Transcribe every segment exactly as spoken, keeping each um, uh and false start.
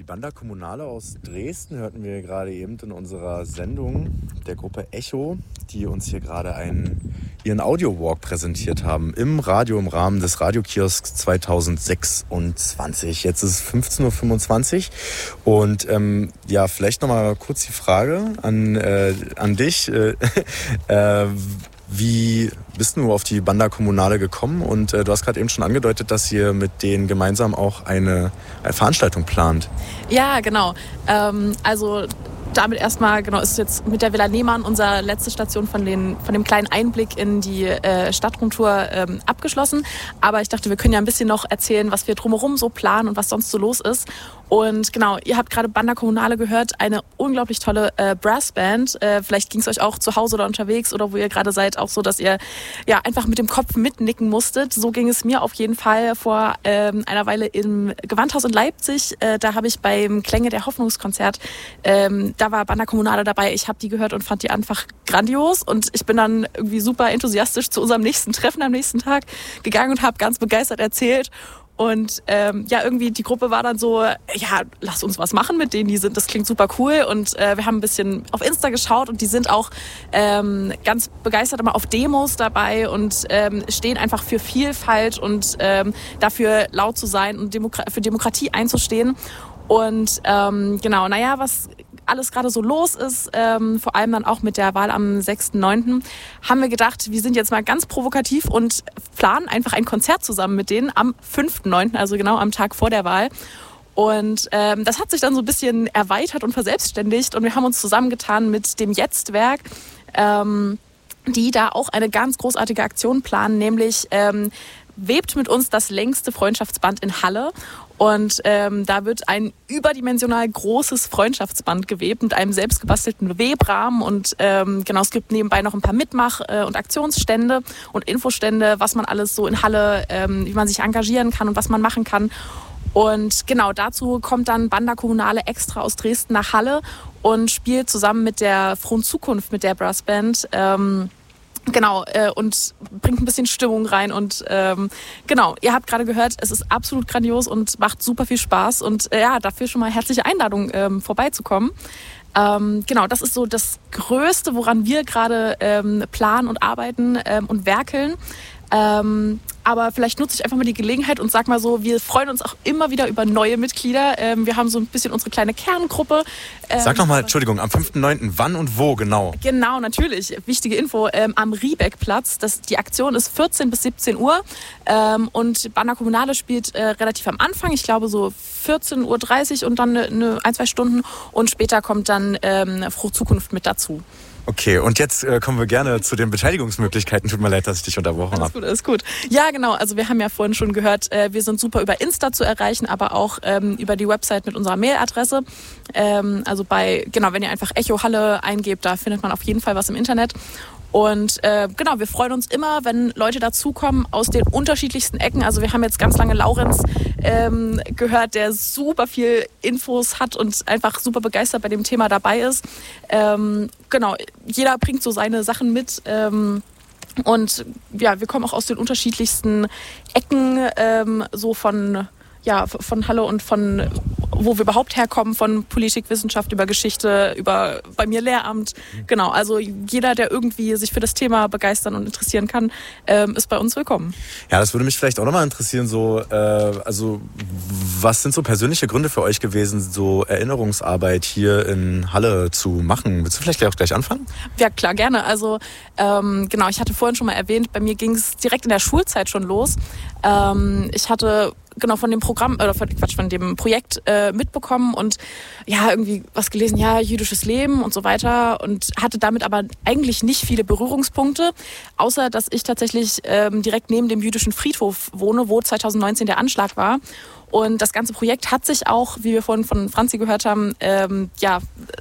Banda Kommunale aus Dresden hörten wir gerade eben in unserer Sendung der Gruppe Echo, die uns hier gerade einen, ihren Audio-Walk präsentiert haben im Radio im Rahmen des Radiokiosks zweitausendsechsundzwanzig. Jetzt ist es fünfzehn Uhr fünfundzwanzig und ähm, ja, vielleicht nochmal kurz die Frage an, äh, an dich. Äh, äh, Wie bist du auf die Banda Kommunale gekommen? Und äh, du hast gerade eben schon angedeutet, dass ihr mit denen gemeinsam auch eine, eine Veranstaltung plant. Ja, genau. Ähm, also damit erstmal, genau, ist jetzt mit der Villa Nehmann unsere letzte Station von, den, von dem kleinen Einblick in die äh, Stadtrundtour ähm, abgeschlossen. Aber ich dachte, wir können ja ein bisschen noch erzählen, was wir drumherum so planen und was sonst so los ist. Und genau, ihr habt gerade Banda Kommunale gehört, eine unglaublich tolle äh, Brassband. Äh, vielleicht ging es euch auch zu Hause oder unterwegs oder wo ihr gerade seid, auch so, dass ihr ja einfach mit dem Kopf mitnicken musstet. So ging es mir auf jeden Fall vor ähm, einer Weile im Gewandhaus in Leipzig. Äh, da habe ich beim Klänge der Hoffnungskonzert, ähm, da war Banda Kommunale dabei. Ich habe die gehört und fand die einfach grandios. Und ich bin dann irgendwie super enthusiastisch zu unserem nächsten Treffen am nächsten Tag gegangen und habe ganz begeistert erzählt. Und ähm, ja, irgendwie die Gruppe war dann so, ja, lass uns was machen mit denen, die sind, das klingt super cool. Und äh, wir haben ein bisschen auf Insta geschaut und die sind auch ähm, ganz begeistert immer auf Demos dabei und ähm, stehen einfach für Vielfalt und ähm, dafür laut zu sein und Demokra- für Demokratie einzustehen. Und ähm, genau, naja, was alles gerade so los ist, ähm, vor allem dann auch mit der Wahl am sechsten neunten haben wir gedacht, wir sind jetzt mal ganz provokativ und planen einfach ein Konzert zusammen mit denen am fünften neunten, also genau am Tag vor der Wahl. Und ähm, das hat sich dann so ein bisschen erweitert und verselbstständigt und wir haben uns zusammengetan mit dem Jetzt-Werk, ähm, die da auch eine ganz großartige Aktion planen, nämlich ähm, webt mit uns das längste Freundschaftsband in Halle. Und ähm, da wird ein überdimensional großes Freundschaftsband gewebt mit einem selbstgebastelten Webrahmen. Und ähm, genau, es gibt nebenbei noch ein paar Mitmach- äh, und Aktionsstände und Infostände, was man alles so in Halle, ähm, wie man sich engagieren kann und was man machen kann. Und genau dazu kommt dann Banda Kommunale extra aus Dresden nach Halle und spielt zusammen mit der Frohen Zukunft, mit der Brassband, ähm, Genau, äh, und bringt ein bisschen Stimmung rein und ähm, genau, ihr habt gerade gehört, es ist absolut grandios und macht super viel Spaß und äh, ja, dafür schon mal herzliche Einladung, ähm, vorbeizukommen. Ähm, genau, das ist so das Größte, woran wir gerade ähm, planen und arbeiten ähm, und werkeln. Ähm, aber vielleicht nutze ich einfach mal die Gelegenheit und sag mal so, wir freuen uns auch immer wieder über neue Mitglieder. Ähm, wir haben so ein bisschen unsere kleine Kerngruppe. Ähm, Sag doch mal, Entschuldigung, am fünften neunten wann und wo genau? Genau, natürlich. Wichtige Info, ähm, am Riebeckplatz. Das, die Aktion ist vierzehn bis siebzehn Uhr ähm, und Banda Kommunale spielt äh, relativ am Anfang, ich glaube so vierzehn Uhr dreißig und dann eine, eine ein, zwei Stunden und später kommt dann ähm, Frohe Zukunft mit dazu. Okay, und jetzt äh, kommen wir gerne zu den Beteiligungsmöglichkeiten. Tut mir leid, dass ich dich unterbrochen habe. Alles gut, alles gut. Ja, genau. Also wir haben ja vorhin schon gehört, äh, wir sind super über Insta zu erreichen, aber auch ähm, über die Website mit unserer Mailadresse. Ähm, also bei, genau, wenn ihr einfach Echo Halle eingebt, da findet man auf jeden Fall was im Internet. Und äh, genau, wir freuen uns immer, wenn Leute dazukommen aus den unterschiedlichsten Ecken. Also wir haben jetzt ganz lange Laurenz ähm, gehört, der super viel Infos hat und einfach super begeistert bei dem Thema dabei ist. Ähm, genau, jeder bringt so seine Sachen mit. Ähm, und ja, wir kommen auch aus den unterschiedlichsten Ecken, ähm, so von... ja, von Halle und von wo wir überhaupt herkommen, von Politik, Wissenschaft, über Geschichte, über bei mir Lehramt. Genau, also jeder, der irgendwie sich für das Thema begeistern und interessieren kann, ähm, ist bei uns willkommen. Ja, das würde mich vielleicht auch nochmal interessieren, so, äh, also was sind so persönliche Gründe für euch gewesen, so Erinnerungsarbeit hier in Halle zu machen? Willst du vielleicht auch gleich anfangen? Ja, klar, gerne. Also ähm, genau, ich hatte vorhin schon mal erwähnt, bei mir ging es direkt in der Schulzeit schon los. Ähm, ich hatte genau von dem Programm oder von, Quatsch, von dem Projekt äh, mitbekommen und ja, irgendwie was gelesen, ja, jüdisches Leben und so weiter und hatte damit aber eigentlich nicht viele Berührungspunkte, außer dass ich tatsächlich ähm, direkt neben dem jüdischen Friedhof wohne, wo zwanzig neunzehn der Anschlag war. Und das ganze Projekt hat sich auch, wie wir vorhin von Franzi gehört haben, ähm, ja,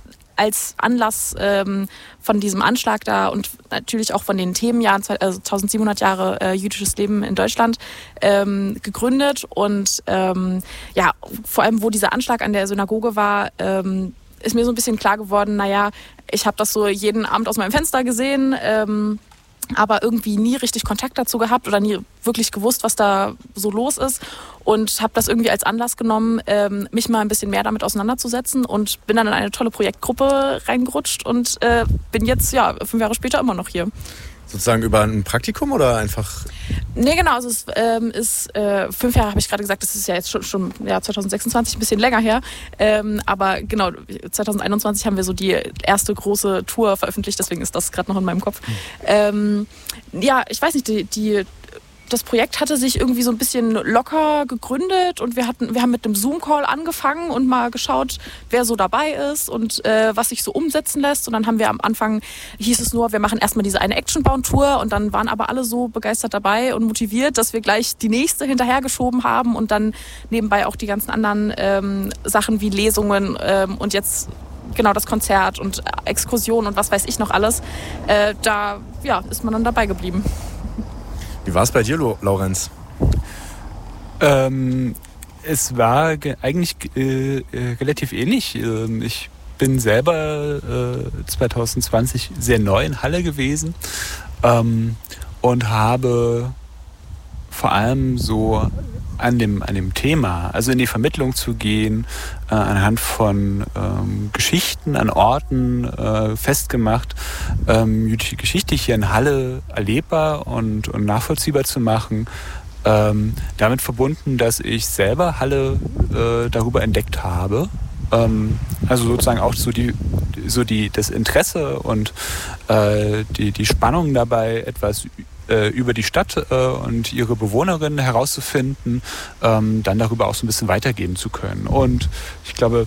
als Anlass ähm, von diesem Anschlag da und natürlich auch von den Themenjahren, also tausendsiebenhundert Jahre äh, jüdisches Leben in Deutschland, ähm, gegründet. Und ähm, ja, vor allem, wo dieser Anschlag an der Synagoge war, ähm, ist mir so ein bisschen klar geworden, naja, ich habe das so jeden Abend aus meinem Fenster gesehen, ähm, aber irgendwie nie richtig Kontakt dazu gehabt oder nie wirklich gewusst, was da so los ist und habe das irgendwie als Anlass genommen, ähm, mich mal ein bisschen mehr damit auseinanderzusetzen und bin dann in eine tolle Projektgruppe reingerutscht und äh, bin jetzt ja fünf Jahre später immer noch hier. Sozusagen über ein Praktikum oder einfach? Nee, genau. Also es ähm, ist äh, fünf Jahre, habe ich gerade gesagt, das ist ja jetzt schon, schon ja, zwanzig sechsundzwanzig, ein bisschen länger her. Ähm, aber genau, zwanzig einundzwanzig haben wir so die erste große Tour veröffentlicht, deswegen ist das gerade noch in meinem Kopf. Mhm. Ähm, ja, ich weiß nicht, die, die das Projekt hatte sich irgendwie so ein bisschen locker gegründet und wir hatten, wir haben mit einem Zoom-Call angefangen und mal geschaut, wer so dabei ist und äh, was sich so umsetzen lässt. Und dann haben wir am Anfang, hieß es nur, wir machen erstmal diese eine Action-Bound-Tour und dann waren aber alle so begeistert dabei und motiviert, dass wir gleich die nächste hinterhergeschoben haben und dann nebenbei auch die ganzen anderen ähm, Sachen wie Lesungen ähm, und jetzt genau das Konzert und Exkursion und was weiß ich noch alles. Äh, da ja, ist man dann dabei geblieben. Wie war es bei dir, Laurenz? Ähm, es war ge- eigentlich äh, äh, relativ ähnlich. Ähm, ich bin selber äh, zwanzig zwanzig sehr neu in Halle gewesen ähm, und habe vor allem so an dem, an dem Thema, also in die Vermittlung zu gehen, äh, anhand von ähm, Geschichten an Orten äh, festgemacht, ähm, jüdische Geschichte hier in Halle erlebbar und, und nachvollziehbar zu machen. Ähm, damit verbunden, dass ich selber Halle äh, darüber entdeckt habe. Ähm, also sozusagen auch so die, so die, das Interesse und äh, die, die Spannung dabei, etwas über die Stadt äh, und ihre Bewohnerinnen herauszufinden, ähm, dann darüber auch so ein bisschen weitergeben zu können. Und ich glaube,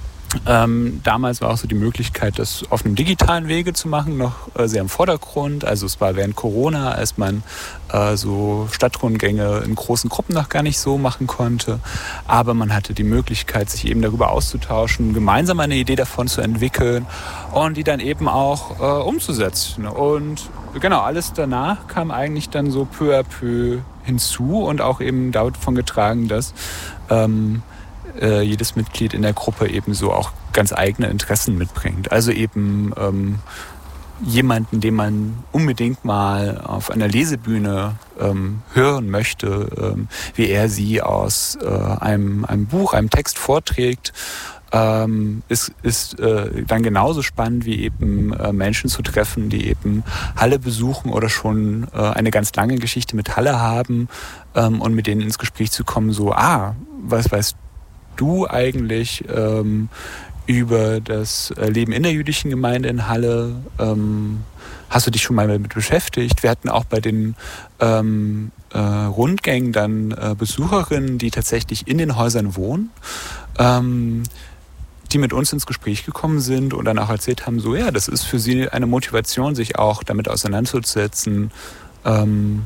ähm, damals war auch so die Möglichkeit, das auf einem digitalen Wege zu machen, noch äh, sehr im Vordergrund. Also es war während Corona, als man äh, so Stadtrundgänge in großen Gruppen noch gar nicht so machen konnte. Aber man hatte die Möglichkeit, sich eben darüber auszutauschen, gemeinsam eine Idee davon zu entwickeln und die dann eben auch äh, umzusetzen. Und genau, alles danach kam eigentlich dann so peu à peu hinzu und auch eben davon getragen, dass ähm, äh, jedes Mitglied in der Gruppe eben so auch ganz eigene Interessen mitbringt. Also eben ähm, jemanden, den man unbedingt mal auf einer Lesebühne ähm, hören möchte, ähm, wie er sie aus äh, einem, einem Buch, einem Text vorträgt, ähm, ist, ist äh, dann genauso spannend wie eben äh, Menschen zu treffen, die eben Halle besuchen oder schon äh, eine ganz lange Geschichte mit Halle haben ähm, und mit denen ins Gespräch zu kommen, so, ah, was weißt du eigentlich ähm, über das Leben in der jüdischen Gemeinde in Halle? Ähm, hast du dich schon mal damit beschäftigt? Wir hatten auch bei den ähm, äh, Rundgängen dann äh, Besucherinnen, die tatsächlich in den Häusern wohnen, ähm, die mit uns ins Gespräch gekommen sind und dann auch erzählt haben, so ja, das ist für sie eine Motivation, sich auch damit auseinanderzusetzen, ähm,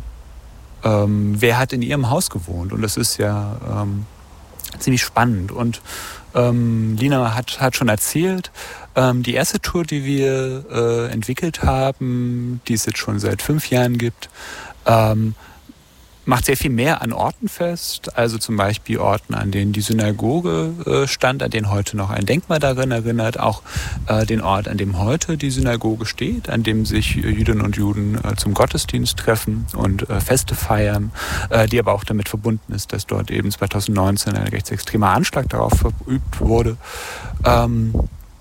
ähm, wer hat in ihrem Haus gewohnt? Und das ist ja ähm, ziemlich spannend. Und ähm, Lina hat, hat schon erzählt, ähm, die erste Tour, die wir äh, entwickelt haben, die es jetzt schon seit fünf Jahren gibt, ähm, macht sehr viel mehr an Orten fest, also zum Beispiel Orten, an denen die Synagoge äh, stand, an denen heute noch ein Denkmal darin erinnert, auch äh, den Ort, an dem heute die Synagoge steht, an dem sich äh, Jüdinnen und Juden äh, zum Gottesdienst treffen und äh, Feste feiern, äh, die aber auch damit verbunden ist, dass dort eben zwanzig neunzehn ein rechtsextremer Anschlag darauf verübt wurde. Ähm,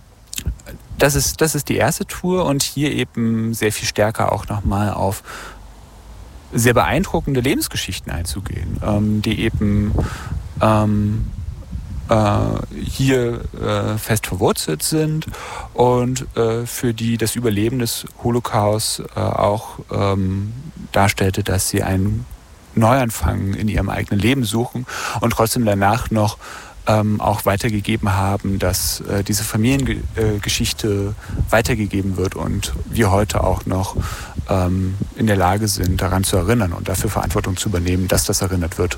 das ist, das ist die erste Tour und hier eben sehr viel stärker auch nochmal auf sehr beeindruckende Lebensgeschichten einzugehen, ähm, die eben ähm, äh, hier äh, fest verwurzelt sind und äh, für die das Überleben des Holocaust äh, auch ähm, darstellte, dass sie einen Neuanfang in ihrem eigenen Leben suchen und trotzdem danach noch ähm, auch weitergegeben haben, dass äh, diese Familiengeschichte äh, weitergegeben wird und wir heute auch noch ähm, in der Lage sind, daran zu erinnern und dafür Verantwortung zu übernehmen, dass das erinnert wird.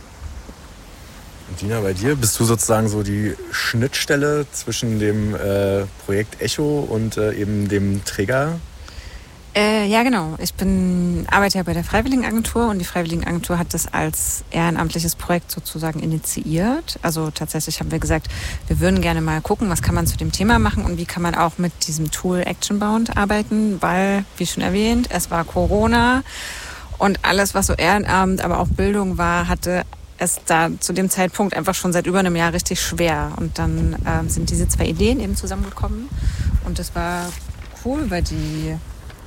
Und Dina, bei dir bist du sozusagen so die Schnittstelle zwischen dem äh, Projekt Echo und äh, eben dem Träger? Äh, ja, genau. Ich bin arbeite ja bei der Freiwilligenagentur und die Freiwilligenagentur hat das als ehrenamtliches Projekt sozusagen initiiert. Also tatsächlich haben wir gesagt, wir würden gerne mal gucken, was kann man zu dem Thema machen und wie kann man auch mit diesem Tool Actionbound arbeiten, weil, wie schon erwähnt, es war Corona und alles, was so Ehrenamt, aber auch Bildung war, hatte es da zu dem Zeitpunkt einfach schon seit über einem Jahr richtig schwer. Und dann ähm, sind diese zwei Ideen eben zusammengekommen und das war cool, weil die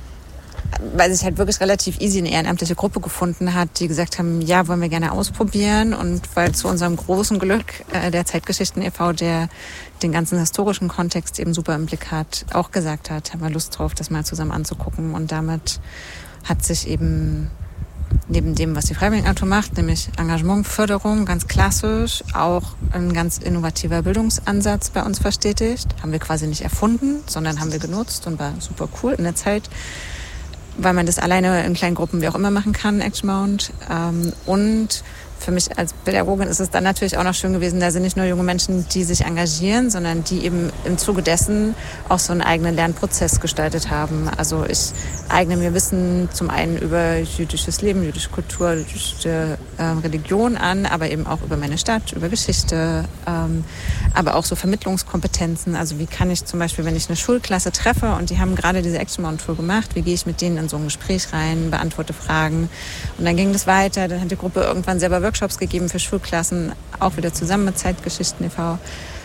weil sich halt wirklich relativ easy eine ehrenamtliche Gruppe gefunden hat, die gesagt haben, ja, wollen wir gerne ausprobieren. Und weil zu unserem großen Glück äh, der Zeitgeschichten e V, der den ganzen historischen Kontext eben super im Blick hat, auch gesagt hat, haben wir Lust drauf, das mal zusammen anzugucken. Und damit hat sich eben neben dem, was die Freiwilligenagentur macht, nämlich Engagement, Förderung, ganz klassisch, auch ein ganz innovativer Bildungsansatz bei uns verstetigt. Haben wir quasi nicht erfunden, sondern haben wir genutzt und war super cool in der Zeit, weil man das alleine in kleinen Gruppen wie auch immer machen kann, Actionbound. Ähm, und für mich als Pädagogin ist es dann natürlich auch noch schön gewesen, da sind nicht nur junge Menschen, die sich engagieren, sondern die eben im Zuge dessen auch so einen eigenen Lernprozess gestaltet haben. Also ich eigne mir Wissen zum einen über jüdisches Leben, jüdische Kultur, jüdische äh, Religion an, aber eben auch über meine Stadt, über Geschichte, ähm, aber auch so Vermittlungskompetenzen. Also wie kann ich zum Beispiel, wenn ich eine Schulklasse treffe und die haben gerade diese Actionbound-Tour gemacht, wie gehe ich mit denen in so ein Gespräch rein, beantworte Fragen. Und dann ging das weiter, dann hat die Gruppe irgendwann selber Workshops gegeben für Schulklassen, auch wieder zusammen mit Zeitgeschichten e V,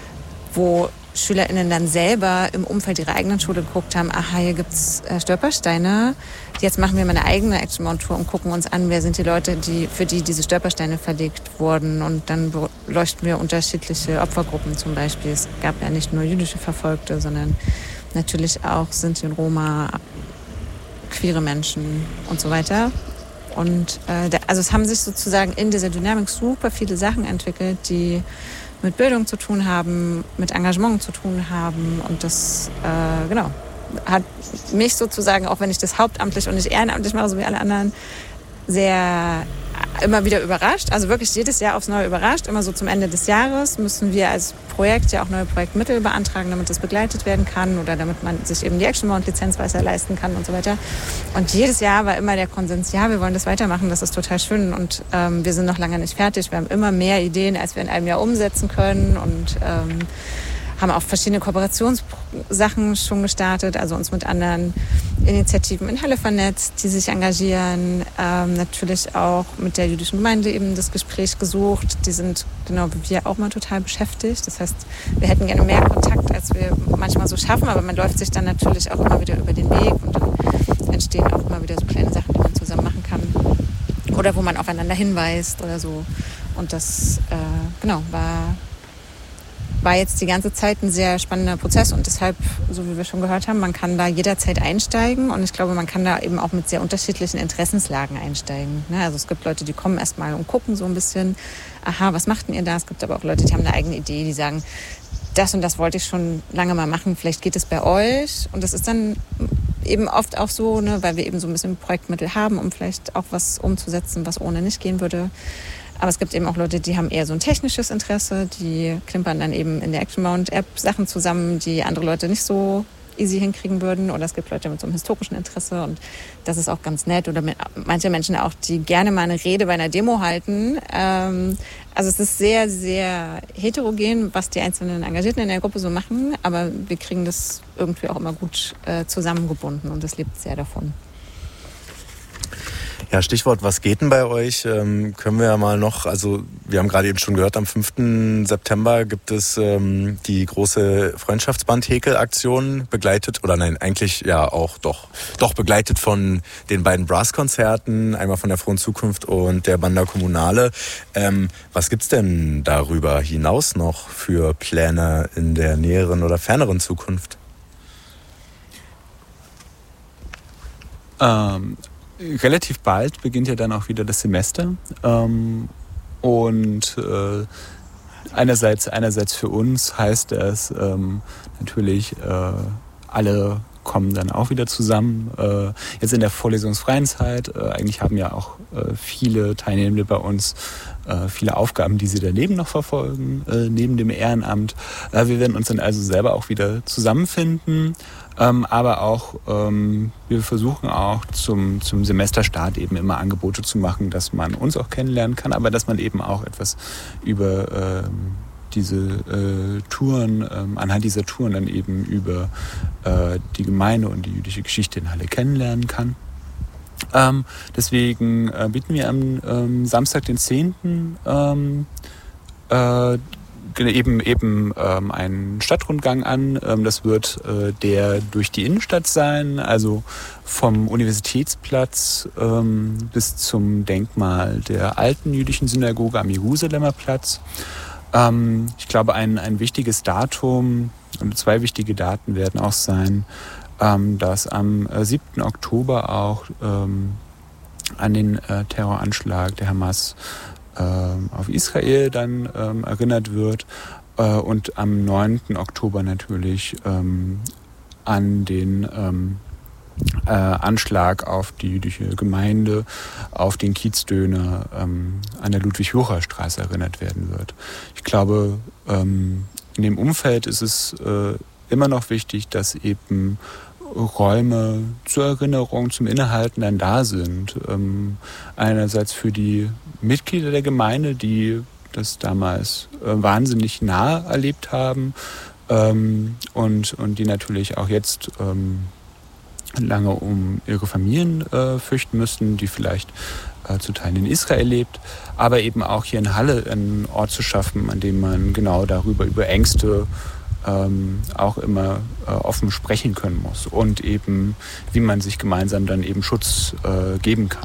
wo SchülerInnen dann selber im Umfeld ihrer eigenen Schule geguckt haben, aha, hier gibt's äh, Stolpersteine, jetzt machen wir mal eine eigene Actionbound-Tour und gucken uns an, wer sind die Leute, die für die diese Stolpersteine verlegt wurden. Und dann beleuchten wir unterschiedliche Opfergruppen zum Beispiel. Es gab ja nicht nur jüdische Verfolgte, sondern natürlich auch Sinti und Roma, queere Menschen und so weiter. Und äh, der, also es haben sich sozusagen in dieser Dynamik super viele Sachen entwickelt, die mit Bildung zu tun haben, mit Engagement zu tun haben. Und das, äh, genau, hat mich sozusagen, auch wenn ich das hauptamtlich und nicht ehrenamtlich mache, so wie alle anderen, sehr immer wieder überrascht. Also wirklich jedes Jahr aufs Neue überrascht. Immer so zum Ende des Jahres müssen wir als Projekt ja auch neue Projektmittel beantragen, damit das begleitet werden kann oder damit man sich eben die Actionbound-Lizenz weiter leisten kann und so weiter. Und jedes Jahr war immer der Konsens, ja, wir wollen das weitermachen, das ist total schön und ähm, wir sind noch lange nicht fertig. Wir haben immer mehr Ideen, als wir in einem Jahr umsetzen können und ähm, haben auch verschiedene Kooperationssachen schon gestartet, also uns mit anderen Initiativen in Halle vernetzt, die sich engagieren. Ähm, natürlich auch mit der jüdischen Gemeinde eben das Gespräch gesucht. Die sind genau wie wir auch mal total beschäftigt. Das heißt, wir hätten gerne mehr Kontakt, als wir manchmal so schaffen, aber man läuft sich dann natürlich auch immer wieder über den Weg und dann entstehen auch immer wieder so kleine Sachen, die man zusammen machen kann oder wo man aufeinander hinweist oder so. Und das äh, genau war war jetzt die ganze Zeit ein sehr spannender Prozess und deshalb, so wie wir schon gehört haben, man kann da jederzeit einsteigen und ich glaube, man kann da eben auch mit sehr unterschiedlichen Interessenslagen einsteigen. Also es gibt Leute, die kommen erstmal und gucken so ein bisschen, aha, was macht denn ihr da? Es gibt aber auch Leute, die haben eine eigene Idee, die sagen, das und das wollte ich schon lange mal machen, vielleicht geht es bei euch. Und das ist dann eben oft auch so, ne, weil wir eben so ein bisschen Projektmittel haben, um vielleicht auch was umzusetzen, was ohne nicht gehen würde. Aber es gibt eben auch Leute, die haben eher so ein technisches Interesse, die klimpern dann eben in der Actionbound-App Sachen zusammen, die andere Leute nicht so easy hinkriegen würden. Oder es gibt Leute mit so einem historischen Interesse und das ist auch ganz nett. Oder manche Menschen auch, die gerne mal eine Rede bei einer Demo halten. Also es ist sehr, sehr heterogen, was die einzelnen Engagierten in der Gruppe so machen. Aber wir kriegen das irgendwie auch immer gut zusammengebunden und das lebt sehr davon. Ja, Stichwort, was geht denn bei euch? Ähm, können wir ja mal noch, also wir haben gerade eben schon gehört, am fünften September gibt es ähm, die große Freundschaftsband-Häkel-Aktion, begleitet, oder nein, eigentlich ja auch doch, doch begleitet von den beiden Brasskonzerten, einmal von der Frohen Zukunft und der Banda Kommunale. Ähm, was gibt's denn darüber hinaus noch für Pläne in der näheren oder ferneren Zukunft? Ähm... Relativ bald beginnt ja dann auch wieder das Semester ähm, und äh, einerseits, einerseits für uns heißt das ähm, natürlich äh, alle kommen dann auch wieder zusammen. Äh, jetzt in der vorlesungsfreien Zeit. Äh, eigentlich haben ja auch äh, viele Teilnehmende bei uns äh, viele Aufgaben, die sie daneben noch verfolgen, äh, neben dem Ehrenamt. Äh, wir werden uns dann also selber auch wieder zusammenfinden. Ähm, aber auch, ähm, wir versuchen auch zum, zum Semesterstart eben immer Angebote zu machen, dass man uns auch kennenlernen kann, aber dass man eben auch etwas über ähm, diese äh, Touren, ähm, anhand dieser Touren dann eben über äh, die Gemeinde und die jüdische Geschichte in Halle kennenlernen kann. Ähm, deswegen äh, bieten wir am ähm, Samstag, den zehnten Ähm, äh, eben eben ähm, einen Stadtrundgang an. Ähm, das wird äh, der durch die Innenstadt sein, also vom Universitätsplatz ähm, bis zum Denkmal der alten jüdischen Synagoge am Jerusalemer Platz. Ähm, ich glaube, ein, ein wichtiges Datum und zwei wichtige Daten werden auch sein, ähm, dass am äh, siebten Oktober auch ähm, an den äh, Terroranschlag der Hamas auf Israel dann ähm, erinnert wird äh, und am neunten Oktober natürlich ähm, an den ähm, äh, Anschlag auf die jüdische Gemeinde, auf den Kiezdöner ähm, an der Ludwig-Jocher-Straße erinnert werden wird. Ich glaube, ähm, in dem Umfeld ist es äh, immer noch wichtig, dass eben Räume zur Erinnerung, zum Innehalten dann da sind. Ähm, einerseits für die Mitglieder der Gemeinde, die das damals äh, wahnsinnig nah erlebt haben ähm, und, und die natürlich auch jetzt ähm, lange um ihre Familien äh, fürchten müssen, die vielleicht äh, zu Teilen in Israel lebt, aber eben auch hier in Halle einen Ort zu schaffen, an dem man genau darüber, über Ängste Ähm, auch immer äh, offen sprechen können muss und eben, wie man sich gemeinsam dann eben Schutz äh, geben kann.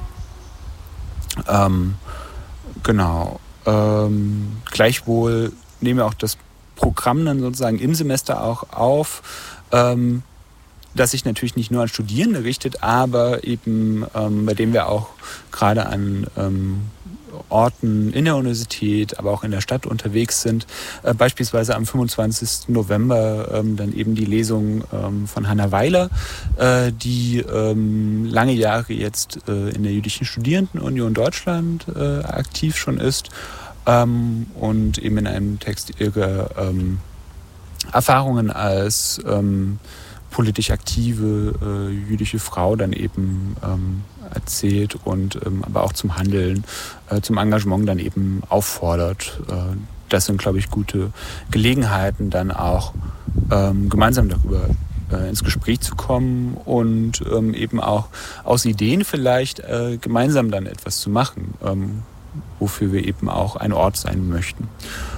Ähm, genau. Ähm, gleichwohl nehmen wir auch das Programm dann sozusagen im Semester auch auf, ähm, das sich natürlich nicht nur an Studierende richtet, aber eben ähm, bei dem wir auch gerade an ähm, Orten in der Universität, aber auch in der Stadt unterwegs sind. Äh, beispielsweise am fünfundzwanzigsten November ähm, dann eben die Lesung ähm, von Hanna Weiler, äh, die ähm, lange Jahre jetzt äh, in der Jüdischen Studierendenunion Deutschland äh, aktiv schon ist ähm, und eben in einem Text ihre ähm, Erfahrungen als ähm, politisch aktive äh, jüdische Frau dann eben ähm, erzählt und ähm, aber auch zum Handeln, äh, zum Engagement dann eben auffordert. Äh, das sind, glaube ich, gute Gelegenheiten, dann auch ähm, gemeinsam darüber äh, ins Gespräch zu kommen und ähm, eben auch aus Ideen vielleicht äh, gemeinsam dann etwas zu machen, ähm, wofür wir eben auch ein Ort sein möchten.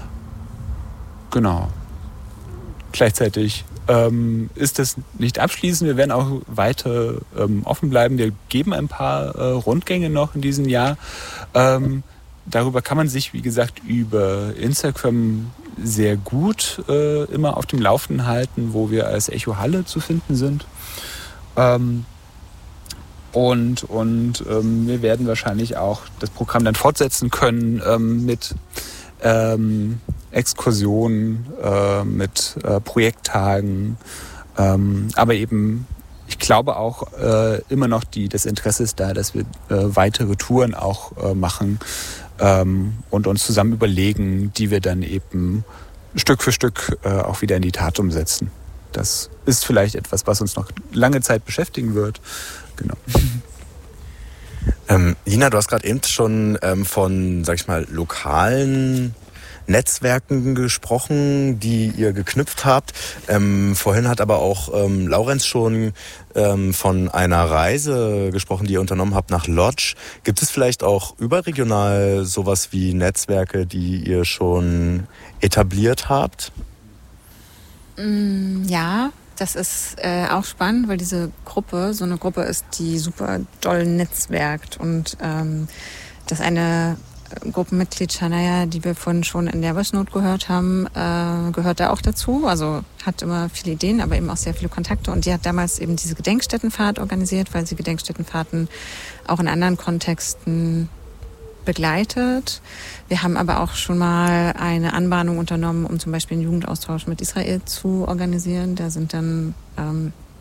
Genau. Gleichzeitig ähm, ist das nicht abschließend. Wir werden auch weiter ähm, offen bleiben. Wir geben ein paar äh, Rundgänge noch in diesem Jahr. Ähm, darüber kann man sich, wie gesagt, über Instagram sehr gut äh, immer auf dem Laufenden halten, wo wir als Echo Halle zu finden sind. Ähm, und und ähm, wir werden wahrscheinlich auch das Programm dann fortsetzen können ähm, mit ähm, Exkursionen, äh, mit äh, Projekttagen, ähm, aber eben, ich glaube auch äh, immer noch die, das Interesse ist da, dass wir äh, weitere Touren auch äh, machen ähm, und uns zusammen überlegen, die wir dann eben Stück für Stück äh, auch wieder in die Tat umsetzen. Das ist vielleicht etwas, was uns noch lange Zeit beschäftigen wird. Genau. Ähm, Lina, du hast gerade eben schon ähm, von, sag ich mal, lokalen Netzwerken gesprochen, die ihr geknüpft habt. Ähm, vorhin hat aber auch ähm, Laurenz schon ähm, von einer Reise gesprochen, die ihr unternommen habt nach Lodz. Gibt es vielleicht auch überregional sowas wie Netzwerke, die ihr schon etabliert habt? Ja, das ist äh, auch spannend, weil diese Gruppe so eine Gruppe ist, die super doll netzwerkt. Und ähm, das eine Gruppenmitglied Shania, die wir vorhin schon in der Voice-Note gehört haben, äh, gehört da auch dazu. Also hat immer viele Ideen, aber eben auch sehr viele Kontakte. Und die hat damals eben diese Gedenkstättenfahrt organisiert, weil sie Gedenkstättenfahrten auch in anderen Kontexten begleitet. Wir haben aber auch schon mal eine Anbahnung unternommen, um zum Beispiel einen Jugendaustausch mit Israel zu organisieren. Da sind dann ähm,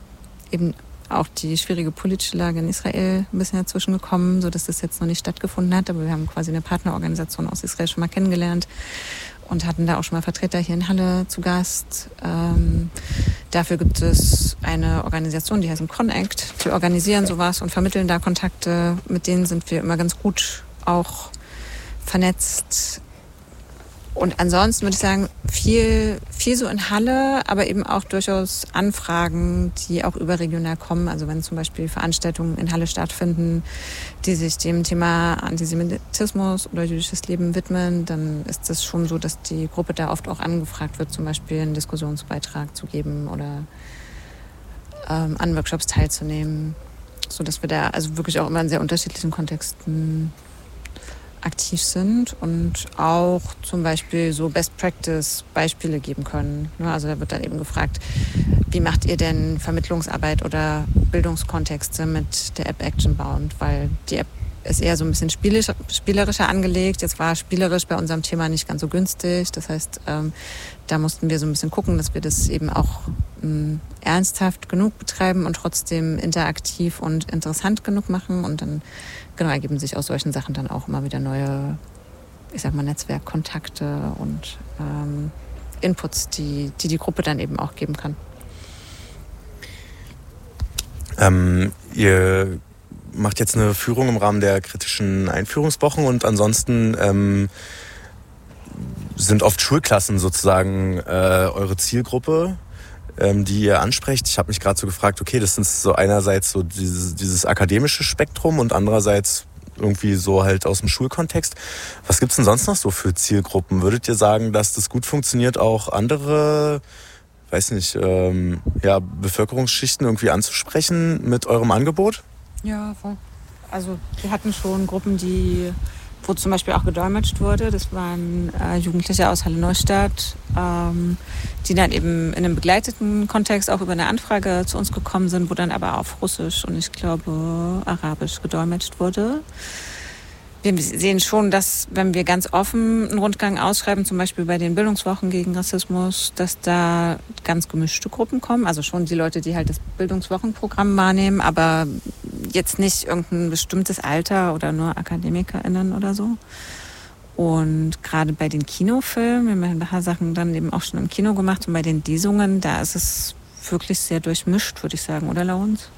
eben auch die schwierige politische Lage in Israel ein bisschen dazwischen gekommen, sodass das jetzt noch nicht stattgefunden hat. Aber wir haben quasi eine Partnerorganisation aus Israel schon mal kennengelernt und hatten da auch schon mal Vertreter hier in Halle zu Gast. Ähm, dafür gibt es eine Organisation, die heißt Connect. Die organisieren sowas und vermitteln da Kontakte. Mit denen sind wir immer ganz gut auch vernetzt. Und ansonsten würde ich sagen, viel, viel so in Halle, aber eben auch durchaus Anfragen, die auch überregional kommen. Also wenn zum Beispiel Veranstaltungen in Halle stattfinden, die sich dem Thema Antisemitismus oder jüdisches Leben widmen, dann ist es schon so, dass die Gruppe da oft auch angefragt wird, zum Beispiel einen Diskussionsbeitrag zu geben oder ähm, an Workshops teilzunehmen. Sodass wir da also wirklich auch immer in sehr unterschiedlichen Kontexten aktiv sind und auch zum Beispiel so Best-Practice-Beispiele geben können. Also da wird dann eben gefragt, wie macht ihr denn Vermittlungsarbeit oder Bildungskontexte mit der App Actionbound? Weil die App ist eher so ein bisschen spielisch, spielerischer angelegt. Jetzt war spielerisch bei unserem Thema nicht ganz so günstig. Das heißt, ähm, da mussten wir so ein bisschen gucken, dass wir das eben auch ähm, ernsthaft genug betreiben und trotzdem interaktiv und interessant genug machen. Und dann genau ergeben sich aus solchen Sachen dann auch immer wieder neue, ich sag mal, Netzwerkkontakte und ähm, Inputs, die, die die Gruppe dann eben auch geben kann. Ähm, ihr macht jetzt eine Führung im Rahmen der kritischen Einführungswochen und ansonsten ähm, sind oft Schulklassen sozusagen äh, eure Zielgruppe, ähm, die ihr ansprecht. Ich habe mich gerade so gefragt, okay, das sind so einerseits so dieses, dieses akademische Spektrum und andererseits irgendwie so halt aus dem Schulkontext. Was gibt's denn sonst noch so für Zielgruppen? Würdet ihr sagen, dass das gut funktioniert, auch andere, weiß nicht, ähm, ja, Bevölkerungsschichten irgendwie anzusprechen mit eurem Angebot? Ja, voll. Also wir hatten schon Gruppen, die, wo zum Beispiel auch gedolmetscht wurde. Das waren äh, Jugendliche aus Halle-Neustadt, ähm, die dann eben in einem begleiteten Kontext auch über eine Anfrage zu uns gekommen sind, wo dann aber auf Russisch und ich glaube Arabisch gedolmetscht wurde. Wir sehen schon, dass, wenn wir ganz offen einen Rundgang ausschreiben, zum Beispiel bei den Bildungswochen gegen Rassismus, dass da ganz gemischte Gruppen kommen. Also schon die Leute, die halt das Bildungswochenprogramm wahrnehmen, aber jetzt nicht irgendein bestimmtes Alter oder nur AkademikerInnen oder so. Und gerade bei den Kinofilmen, wir haben ein paar Sachen dann eben auch schon im Kino gemacht und bei den Lesungen, da ist es wirklich sehr durchmischt, würde ich sagen, oder Laurens?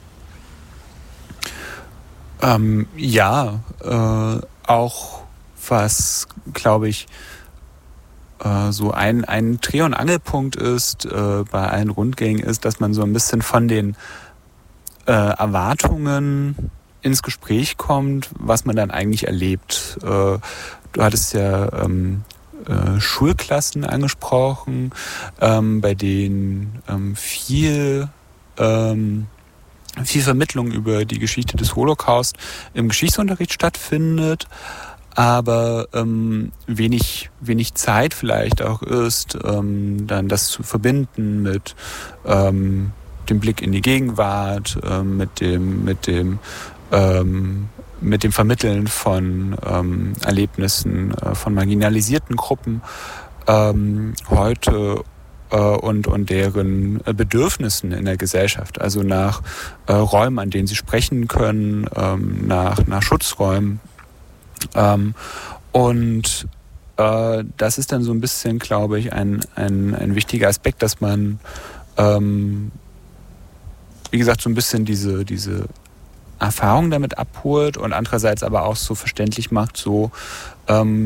Ähm, ja, äh, auch was, glaube ich, äh, so ein, ein Dreh- und Angelpunkt ist äh, bei allen Rundgängen ist, dass man so ein bisschen von den äh, Erwartungen ins Gespräch kommt, was man dann eigentlich erlebt. Äh, du hattest ja ähm, äh, Schulklassen angesprochen, ähm, bei denen ähm, viel ähm, viel Vermittlung über die Geschichte des Holocaust im Geschichtsunterricht stattfindet, aber ähm, wenig, wenig Zeit vielleicht auch ist, ähm, dann das zu verbinden mit ähm, dem Blick in die Gegenwart, ähm, mit dem, mit dem, ähm, mit dem Vermitteln von ähm, Erlebnissen äh, von marginalisierten Gruppen ähm, heute und, und deren Bedürfnissen in der Gesellschaft, also nach äh, Räumen, an denen sie sprechen können, ähm, nach, nach Schutzräumen. Ähm, und äh, das ist dann so ein bisschen, glaube ich, ein, ein, ein wichtiger Aspekt, dass man, ähm, wie gesagt, so ein bisschen diese, diese Erfahrung damit abholt und andererseits aber auch so verständlich macht, so ähm,